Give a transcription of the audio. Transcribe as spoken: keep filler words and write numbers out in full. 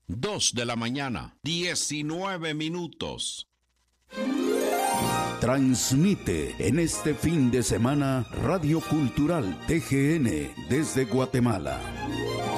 Dos de la mañana, diecinueve minutos. Transmite en este fin de semana Radio Cultural T G N desde Guatemala.